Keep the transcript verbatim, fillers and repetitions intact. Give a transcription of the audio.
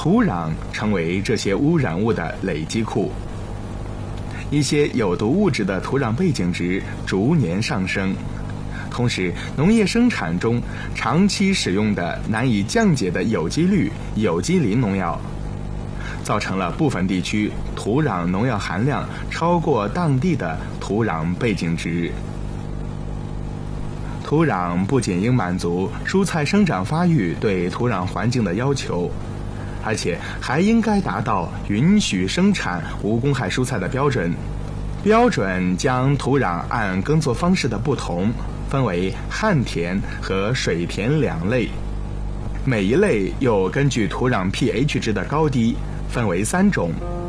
土壤成为这些污染物的累积库。一些有毒物质的土壤背景值逐年上升，同时农业生产中长期使用的难以降解的有机氯、有机磷农药，造成了部分地区土壤农药含量超过当地的土壤背景值。土壤不仅应满足蔬菜生长发育对土壤环境的要求，而且还应该达到允许生产无公害蔬菜的标准。标准将土壤按耕作方式的不同分为旱田和水田两类，每一类又根据土壤 pH 值的高低分为三种。